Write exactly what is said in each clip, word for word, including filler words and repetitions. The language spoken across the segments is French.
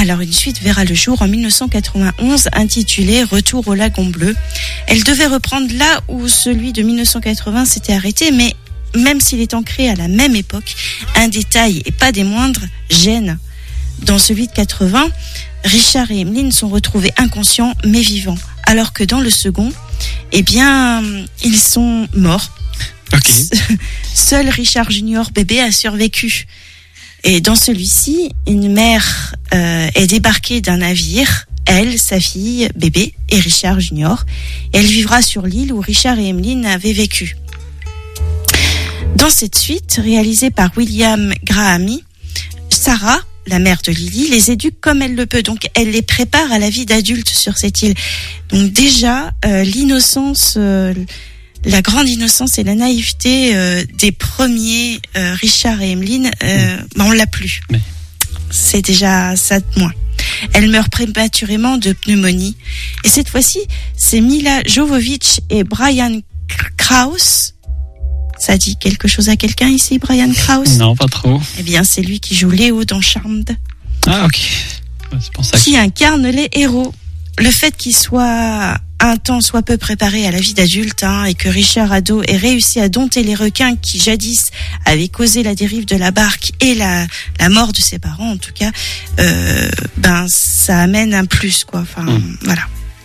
Alors une suite verra le jour en dix-neuf cent quatre-vingt-onze intitulée Retour au lagon bleu. Elle devait reprendre là où celui de dix-neuf cent quatre-vingts s'était arrêté, mais même s'il est ancré à la même époque, un détail, et pas des moindres, gêne. Dans celui de quatre-vingts, Richard et Emeline sont retrouvés inconscients mais vivants, alors que dans le second, eh bien, ils sont morts. Okay. Seul Richard Junior bébé a survécu. Et dans celui-ci, une mère euh, est débarquée d'un navire, elle, sa fille, bébé et Richard Junior. Et elle vivra sur l'île où Richard et Emeline avaient vécu. Dans cette suite, réalisée par William Grahamy, Sarah, la mère de Lily, les éduque comme elle le peut. Donc, elle les prépare à la vie d'adulte sur cette île. Donc déjà, euh, l'innocence, euh, la grande innocence et la naïveté euh, des premiers euh, Richard et Emeline, euh, mmh. bah, on l'a plus. Mais... c'est déjà ça de moins. Elle meurt prématurément de pneumonie. Et cette fois-ci, c'est Mila Jovovich et Brian Krause. Ça dit quelque chose à quelqu'un ici, Brian Krause? Non, pas trop. Eh bien, c'est lui qui joue Léo dans Charmed. Ah, ok. C'est pour ça que... Qui incarne les héros. Le fait qu'il soit un temps soit peu préparé à la vie d'adulte, hein, et que Richard ado ait réussi à dompter les requins qui jadis avaient causé la dérive de la barque et la, la mort de ses parents, en tout cas, euh, ben, ça amène un plus, quoi. Enfin, mmh. voilà.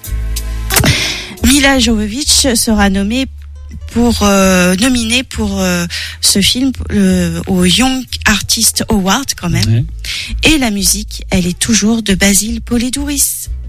Mila Jovovich sera nommée pour euh, nominé pour euh, ce film euh, au Young Artist Award quand même. Ouais. Et la musique, elle est toujours de Basile Polidoris.